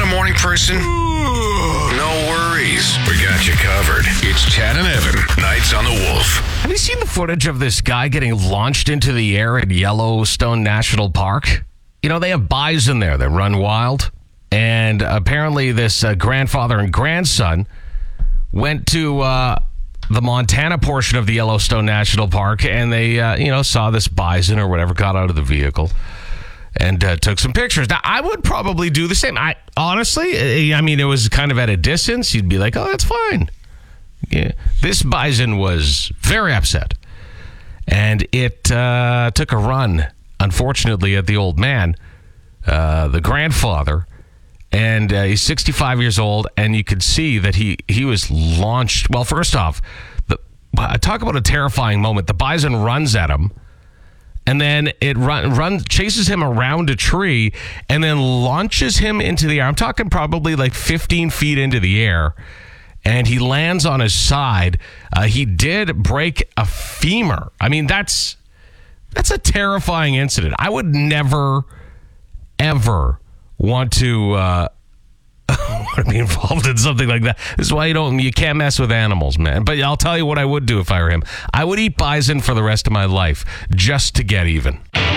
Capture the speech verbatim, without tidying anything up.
morning person? No worries. We got you covered. It's Chad and Evan. Nights on the Wolf. Have you seen the footage of this guy getting launched into the air at Yellowstone National Park? You know, they have bison there that run wild. And apparently this uh, grandfather and grandson went to uh, the Montana portion of the Yellowstone National Park, and they, uh, you know, saw this bison or whatever, got out of the vehicle and uh, took some pictures. Now, I would probably do the same. I honestly, I mean, it was kind of at a distance. You'd be like, oh, that's fine. Yeah. This bison was very upset, and it uh, took a run, unfortunately, at the old man, uh, the grandfather. And uh, he's sixty-five years old, and you could see that he, he was launched. Well, first off, the, talk about a terrifying moment. The bison runs at him, and then it run, run chases him around a tree, and then launches him into the air. I'm talking probably like fifteen feet into the air, and he lands on his side. Uh, he did break a femur. I mean, that's that's a terrifying incident. I would never, ever want to uh, want to be involved in something like that. This is why you don't, you can't mess with animals, man. But I'll tell you what I would do if I were him. I would eat bison for the rest of my life just to get even.